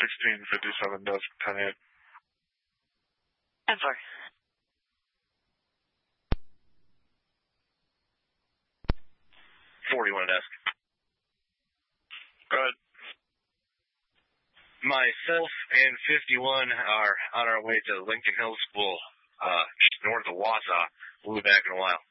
1657 desk, 10-8. 10-4. 41 desk. Go ahead. Myself and 51 are on our way to Lincoln Hills School, north of Wausau. We'll be back in a while.